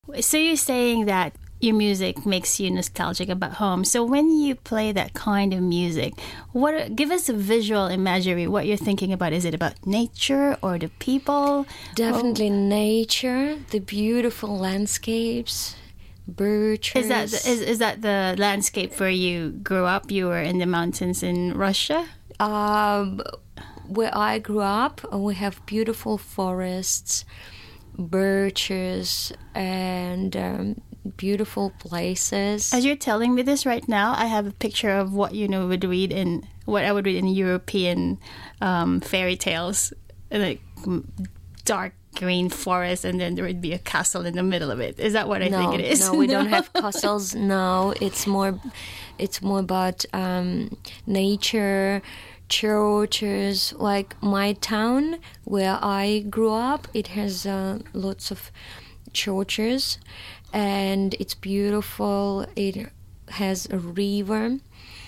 So you're saying that your music makes you nostalgic about home. So when you play that kind of music, give us a visual imagery, what you're thinking about. Is it about nature or the people? Definitely nature, the beautiful landscapes, birches. Is that the landscape where you grew up? You were in the mountains in Russia? Where I grew up, we have beautiful forests, birches, and beautiful places. As you're telling me this right now, I have a picture of what what I would read in European fairy tales, like dark green forest, and then there would be a castle in the middle of it. Is that what I think it is? No, we don't have castles. No, it's more about nature, churches. Like my town where I grew up, it has lots of churches, and it's beautiful. It has a river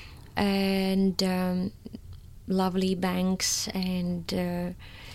and lovely banks and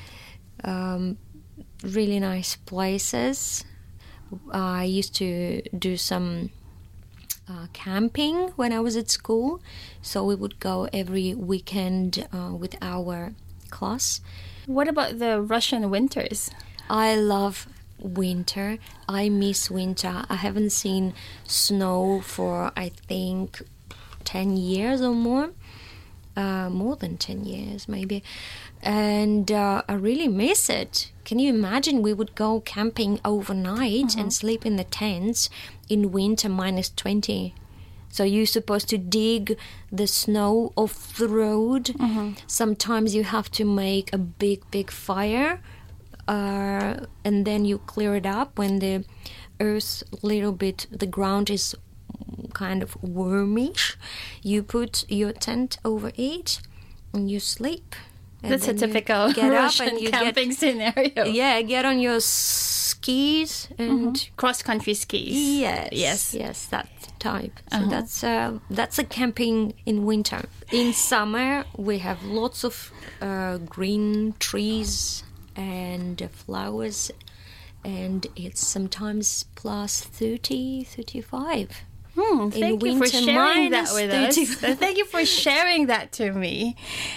really nice places. I used to do some camping when I was at school, so we would go every weekend with our class. What about the Russian winters? I love winter. I miss winter. I haven't seen snow for, I think, 10 years or more. More than 10 years, maybe. And I really miss it. Can you imagine? We would go camping overnight and sleep in the tents in winter -20. So you're supposed to dig the snow off the road. Sometimes you have to make a big fire, and then you clear it up when the earth the ground is kind of wormish. You put your tent over it and you sleep. And that's a typical Russian camping scenario. Yeah, get on your skis and cross-country skis. Yes, that type. So that's a camping in winter. In summer, we have lots of green trees and flowers, and it's sometimes +30, 35. Thank you for sharing that with us. Thank you for sharing that to me.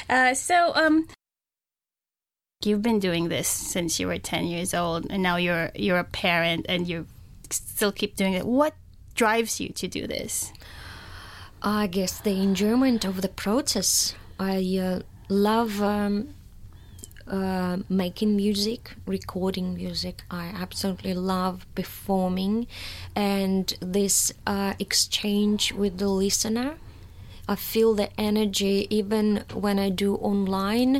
You've been doing this since you were 10 years old, and now you're a parent, and you still keep doing it. What drives you to do this? I guess the enjoyment of the process. I love making music, recording music. I absolutely love performing, and this exchange with the listener. I feel the energy even when I do online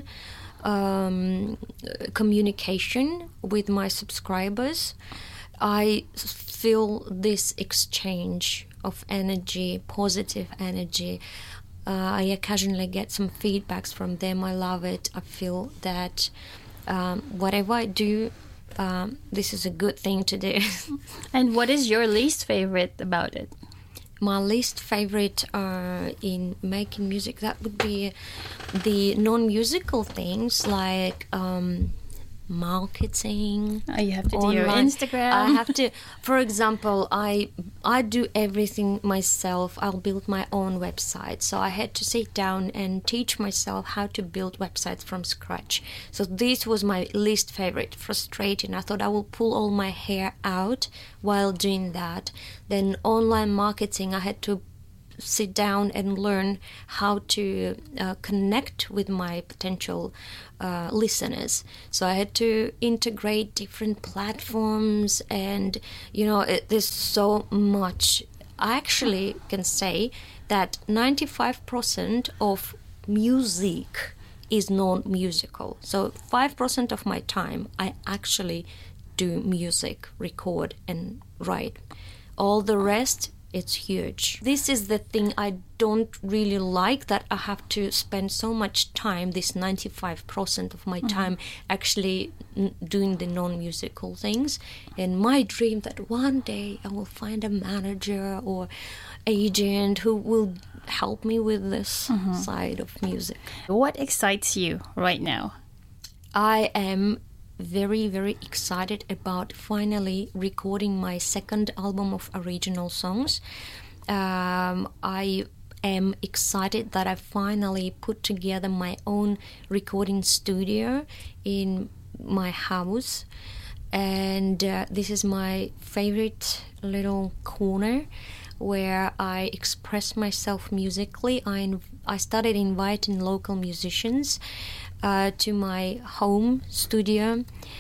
communication with my subscribers. I feel this exchange of energy, positive energy. I occasionally get some feedbacks from them. I love it. I feel that whatever I do, this is a good thing to do. And what is your least favorite about it? My least favorite in making music, that would be the non-musical things like marketing. You have to do your Instagram. I have to, for example, I do everything myself. I'll build my own website. So I had to sit down and teach myself how to build websites from scratch. So this was my least favorite, frustrating. I thought I will pull all my hair out while doing that. Then online marketing, I had to sit down and learn how to connect with my potential listeners. So I had to integrate different platforms, and there's so much. I actually can say that 95% of music is non-musical. So 5% of my time I actually do music, record and write. All the rest, it's huge. This is the thing I don't really like, that I have to spend so much time, this 95% of my time, actually doing the non-musical things. And my dream that one day I will find a manager or agent who will help me with this side of music. What excites you right now? I am very, very excited about finally recording my second album of original songs. I am excited that I finally put together my own recording studio in my house. And this is my favorite little corner where I express myself musically. I started inviting local musicians to my home studio,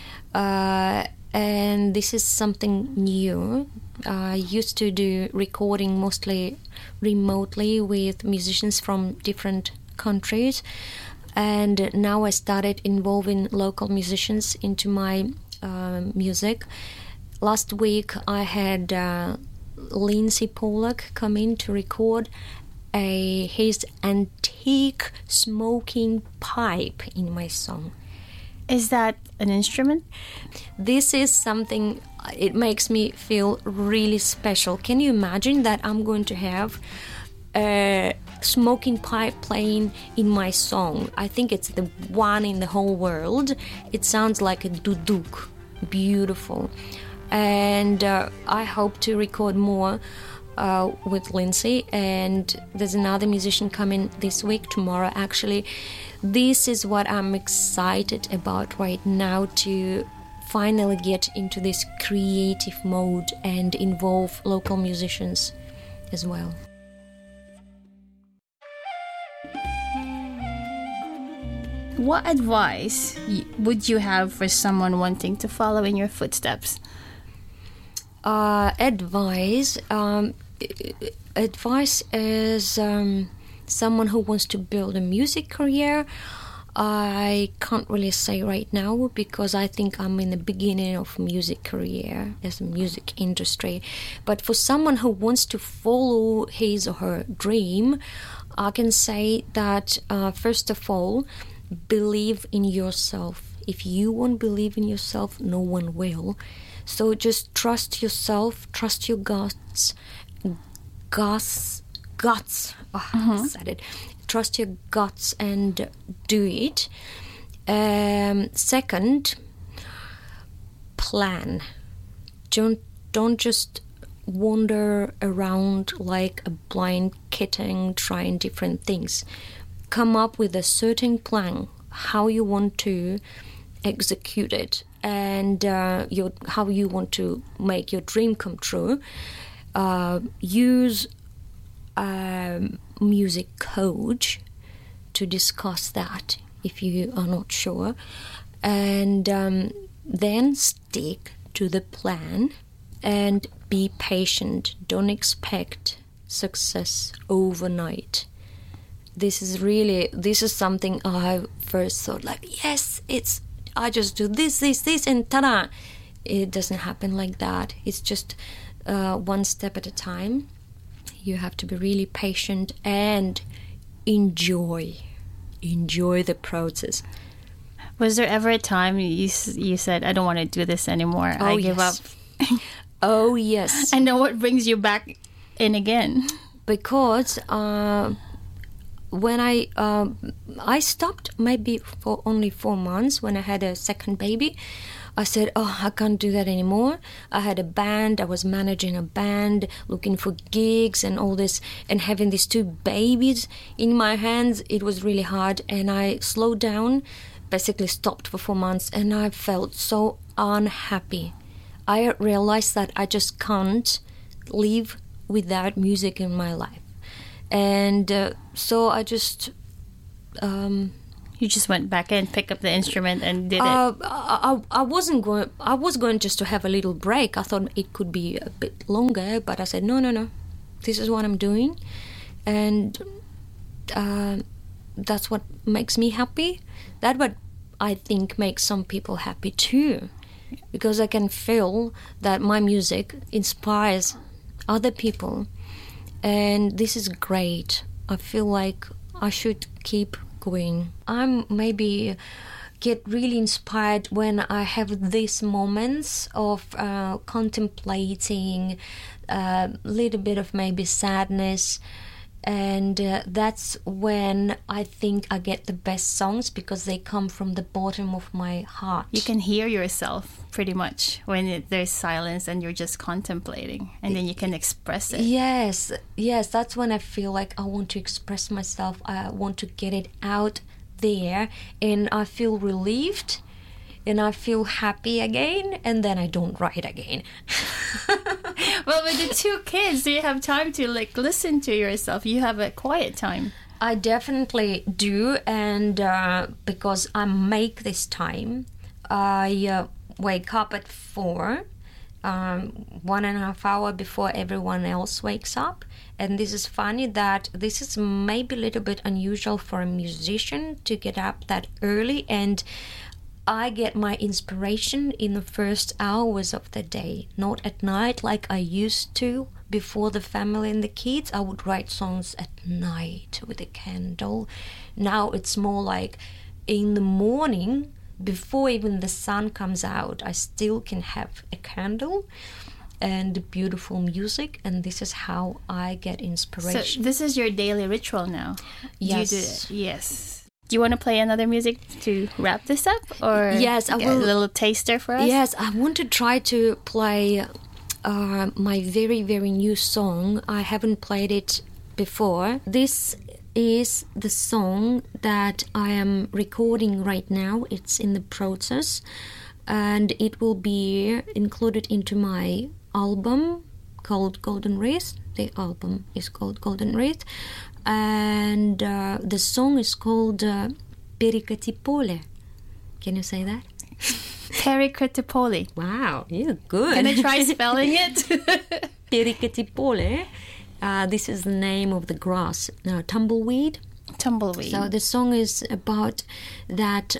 and this is something new. I used to do recording mostly remotely with musicians from different countries, and now I started involving local musicians into my music. Last week I had Lindsay Pollock come in to record his antique smoking pipe in my song. Is that an instrument? This is something, it makes me feel really special. Can you imagine that I'm going to have a smoking pipe playing in my song? I think it's the one in the whole world. It sounds like a duduk. Beautiful. And I hope to record more with Lindsay, and there's another musician coming this week, tomorrow actually. This is what I'm excited about right now, to finally get into this creative mode and involve local musicians as well. What advice would you have for someone wanting to follow in your footsteps? Advice is someone who wants to build a music career. I can't really say right now because I think I'm in the beginning of music career as a music industry. But for someone who wants to follow his or her dream, I can say that first of all, believe in yourself. If you won't believe in yourself, no one will. So just trust yourself, trust your guts. I said it. Trust your guts and do it. Second, plan. Don't just wander around like a blind kitten trying different things. Come up with a certain plan, how you want to execute it, and how you want to make your dream come true. Use a music coach to discuss that if you are not sure, and then stick to the plan and be patient. Don't expect success overnight. This is something I first thought, like, yes, I just do this, and ta-da! It doesn't happen like that. It's just one step at a time. You have to be really patient and enjoy the process. Was there ever a time you said, I don't want to do this anymore, I give up? Oh, yes. And then what brings you back in again? Because when I stopped maybe for only 4 months when I had a second baby. I said, I can't do that anymore. I had a band. I was managing a band, looking for gigs and all this, and having these 2 babies in my hands. It was really hard, and I slowed down, basically stopped for 4 months, and I felt so unhappy. I realized that I just can't live without music in my life. And so I just... You just went back in, picked up the instrument and did it. I was going just to have a little break. I thought it could be a bit longer, but I said, no. This is what I'm doing. And that's what makes me happy. That's what I think makes some people happy too. Because I can feel that my music inspires other people. And this is great. I feel like I should keep going. I'm maybe get really inspired when I have these moments of contemplating a little bit of maybe sadness, And that's when I think I get the best songs, because they come from the bottom of my heart. You can hear yourself pretty much when there's silence and you're just contemplating, and then you can express it. Yes, that's when I feel like I want to express myself. I want to get it out there, and I feel relieved, and I feel happy again, and then I don't write again. Well, with the 2 kids, do you have time to listen to yourself? You have a quiet time. I definitely do, and because I make this time, I wake up at 4, 1.5 hours before everyone else wakes up. And this is funny that this is maybe a little bit unusual for a musician to get up that early, and I get my inspiration in the first hours of the day, not at night like I used to before the family and the kids. I would write songs at night with a candle. Now it's more like in the morning, before even the sun comes out, I still can have a candle and beautiful music, and this is how I get inspiration. So this is your daily ritual now? Yes. You do it? Yes. Do you want to play another music to wrap this up? Or yes, I will. A little taster for us? Yes, I want to try to play my very, very new song. I haven't played it before. This is the song that I am recording right now. It's in the process, and it will be included into my album called Golden Wreath. The album is called Golden Wreath, and the song is called Perikatipole. Can you say that? Perikatipole. Wow, you're good. Can I try spelling it? Perikatipole. This is the name of the grass, tumbleweed. Tumbleweed. So the song is about that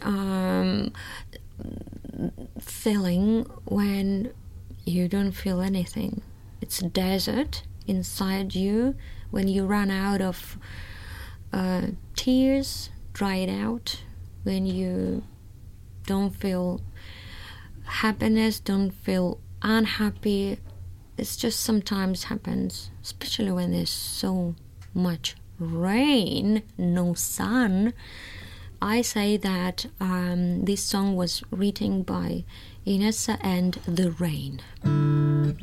feeling when you don't feel anything. It's a desert inside you, when you run out of tears, dried out, when you don't feel happiness, don't feel unhappy. It's just sometimes happens, especially when there's so much rain, no sun. I say that this song was written by Inessa and the Rain.